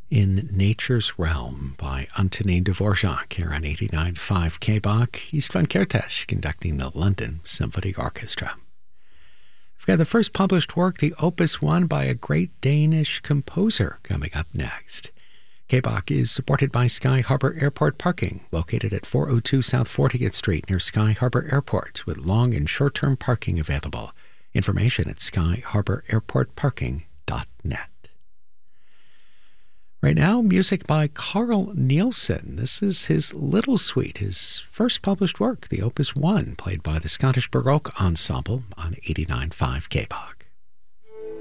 In Nature's Realm by Antonin Dvorak here on 89.5 KBach. Istvan Kertész conducting the London Symphony Orchestra. We've got the first published work, the Opus 1 by a great Danish composer, coming up next. KBach is supported by Sky Harbor Airport Parking, located at 402 South 40th Street near Sky Harbor Airport, with long and short-term parking available. Information at skyharbораirportparking.net. Right now, music by Carl Nielsen. This is his Little Suite, his first published work, the Opus 1, played by the Scottish Baroque Ensemble on 89.5 KBach.